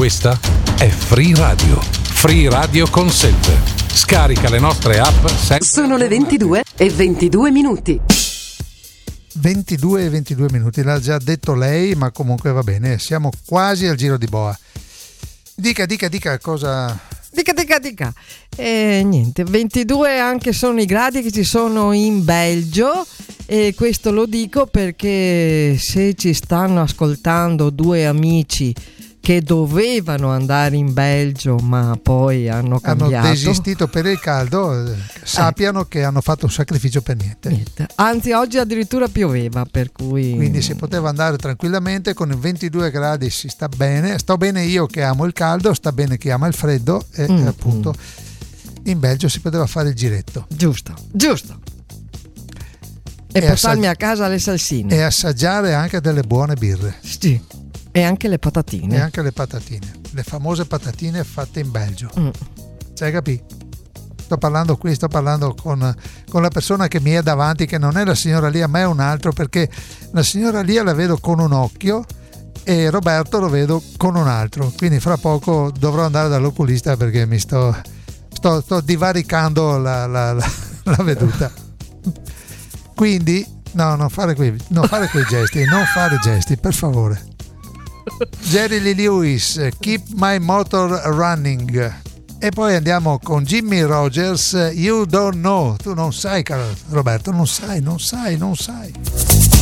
Questa è Free Radio. Free Radio Consente. Scarica le nostre app. Sono le 22:22. 22 minuti, l'ha già detto lei, ma comunque va bene, siamo quasi al giro di boa. Dica cosa... Dica. Niente, 22 anche sono i gradi che ci sono in Belgio, e questo lo dico perché se ci stanno ascoltando due amici che dovevano andare in Belgio ma poi hanno cambiato, hanno desistito per il caldo, sappiano che hanno fatto un sacrificio per niente. Anzi, oggi addirittura pioveva, per cui quindi si poteva andare tranquillamente con i 22 gradi, si sta bene. Sto bene io che amo il caldo, sta bene chi ama il freddo, e appunto in Belgio si poteva fare il giretto, giusto, e portarmi a casa le salsine e assaggiare anche delle buone birre. Sì. E anche le patatine. Le famose patatine fatte in Belgio. Cioè, capì? Sto parlando con la persona che mi è davanti, che non è la signora Lia, ma è un altro, perché la signora Lia la vedo con un occhio e Roberto lo vedo con un altro. Quindi fra poco dovrò andare dall'oculista perché mi sto divaricando la veduta. Quindi, non fare quei gesti, per favore. Jerry Lee Lewis, Keep My Motor Running, e poi andiamo con Jimmy Rogers, You Don't Know. Tu non sai, caro Roberto, non sai.